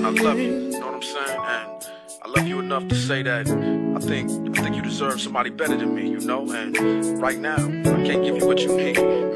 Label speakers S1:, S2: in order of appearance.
S1: I love you, you know what I'm saying? And I love you enough to say that I think you deserve somebody better than me, you know? And right now, I can't give you what you need.